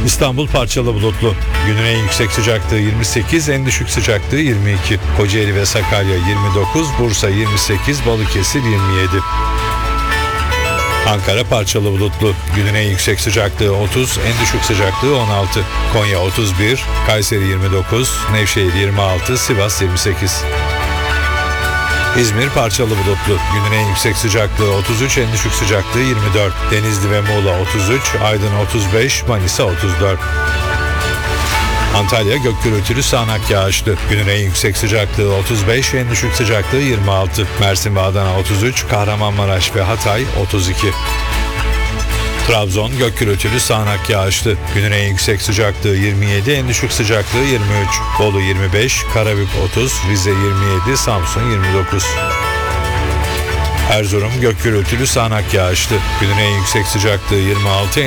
İstanbul parçalı bulutlu. Günün en yüksek sıcaklığı 28, en düşük sıcaklığı 22. Kocaeli ve Sakarya 29, Bursa 28, Balıkesir 27. Ankara parçalı bulutlu. Günün en yüksek sıcaklığı 30, en düşük sıcaklığı 16. Konya 31, Kayseri 29, Nevşehir 26, Sivas 28. İzmir parçalı bulutlu. Günün en yüksek sıcaklığı 33, en düşük sıcaklığı 24. Denizli ve Muğla 33, Aydın 35, Manisa 34. Antalya gök gürültülü sağanak yağışlı. Günün en yüksek sıcaklığı 35, en düşük sıcaklığı 26. Mersin ve Adana 33, Kahramanmaraş ve Hatay 32. Trabzon gök gürültülü sağanak yağışlı. Günün en yüksek sıcaklığı 27, en düşük sıcaklığı 23. Bolu 25, Karabük 30, Rize 27, Samsun 29. Erzurum gök gürültülü sağanak yağışlı. Günün en yüksek sıcaklığı 26,